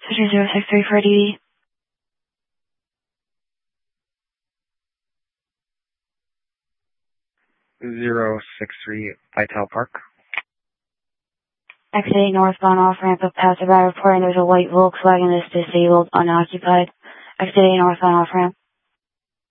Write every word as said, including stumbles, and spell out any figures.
Switching zero six three for D D. zero six three, Vital Park. Exit eight northbound off ramp up past the bar reporting there's a white Volkswagen that's disabled, unoccupied. Exit eight northbound off ramp.